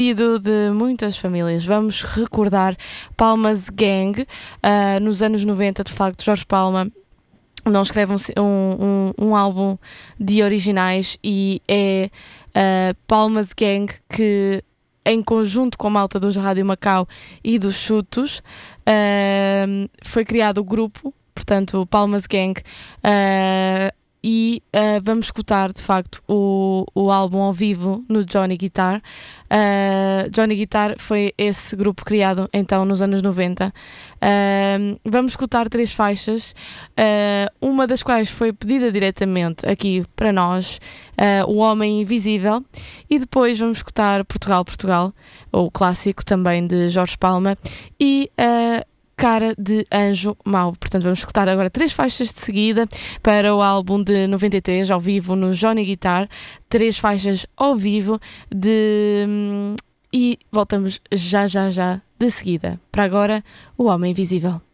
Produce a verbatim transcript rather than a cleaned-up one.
Ido de muitas famílias. Vamos recordar Palma's Gang. Uh, nos anos noventa, de facto, Jorge Palma não escreve um, um, um álbum de originais e é uh, Palma's Gang que, em conjunto com a malta dos Rádio Macau e dos Chutos, uh, foi criado o grupo, portanto, o Palma's Gang, uh, e uh, vamos escutar de facto o, o álbum ao vivo no Johnny Guitar. Uh, Johnny Guitar foi esse grupo criado então nos anos noventa. Uh, vamos escutar três faixas, uh, uma das quais foi pedida diretamente aqui para nós, uh, O Homem Invisível, e depois vamos escutar Portugal, Portugal, o clássico também de Jorge Palma, e uh, Cara de Anjo Mau. Portanto, vamos escutar agora três faixas de seguida para o álbum de noventa e três, ao vivo no Johnny Guitar. Três faixas ao vivo de... e voltamos já, já, já de seguida. Para agora, O Homem Invisível.